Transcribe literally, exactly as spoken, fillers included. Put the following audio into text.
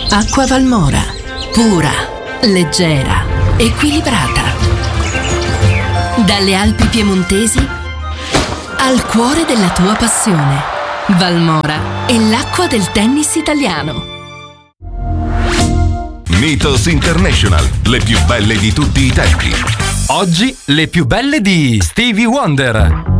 Acqua Valmora, pura, leggera, equilibrata. Dalle Alpi piemontesi al cuore della tua passione. Valmora è l'acqua del tennis italiano. Mythos International, le più belle di tutti i tempi. Oggi le più belle di Stevie Wonder.